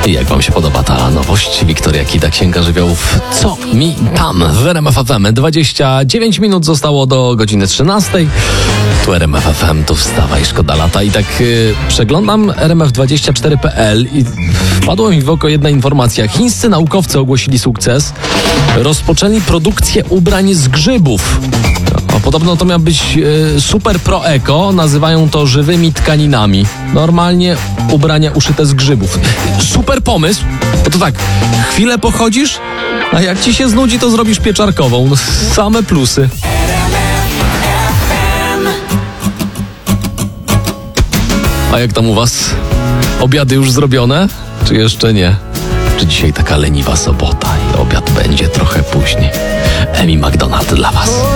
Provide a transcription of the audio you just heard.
Jak wam się podoba ta nowość? Wiktoria Kida, Księga Żywiołów. Co mi tam w RMF FM? 29 minut zostało do godziny 13. Tu RMF FM, tu wstawaj, szkoda lata. I tak przeglądam rmf24.pl i wpadła mi w oko jedna informacja. Chińscy naukowcy ogłosili sukces. Rozpoczęli produkcję ubrań z grzybów. Podobno to miał być super pro eko, nazywają to żywymi tkaninami. Normalnie ubrania uszyte z grzybów. Super pomysł, bo to tak, chwilę pochodzisz, a jak ci się znudzi, to zrobisz pieczarkową. No, same plusy. A jak tam u was? Obiady już zrobione? Czy jeszcze nie? Czy dzisiaj taka leniwa sobota i obiad będzie trochę później? Emi McDonald dla was.